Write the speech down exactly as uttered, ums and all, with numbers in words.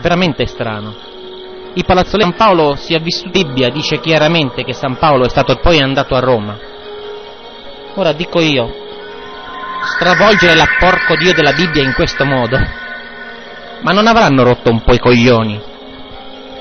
veramente strano. I palazzoli San Paolo si è vissuto in Bibbia, dice chiaramente che San Paolo è stato poi andato a Roma. Ora dico io, stravolgere la porco Dio della Bibbia in questo modo, ma non avranno rotto un po' i coglioni?